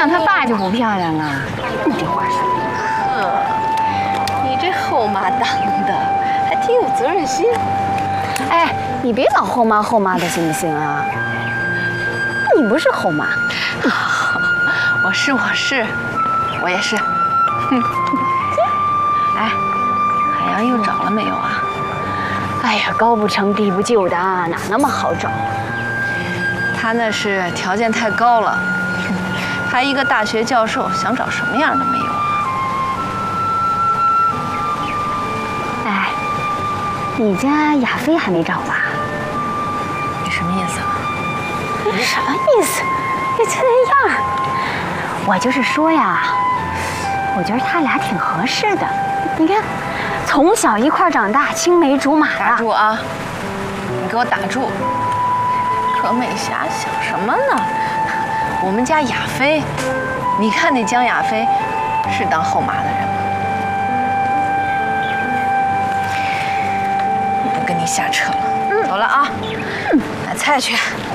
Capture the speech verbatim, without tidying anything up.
像他爸就不漂亮啊。你这话说的。 呵，你这后妈当的还挺有责任心。 哎，你别老后妈后妈的行不行啊？你不是后妈。 我是我是，我也是。哼。哎，海洋又找了没有啊？ 哎呀，高不成低不就的，哪那么好找？ 他那是条件太高了，他一个大学教授，想找什么样的没有啊？ 哎，你家亚飞还没找吧？ 你什么意思啊？ 你什么意思？你这那样，我就是说呀，我觉得他俩挺合适的。你看，从小一块长大，青梅竹马的。 打住啊！你给我打住！可美霞想什么呢？我们家亚飞，你看那江亚飞，是当后妈的人吗？不跟你瞎扯了，走了啊！买菜去。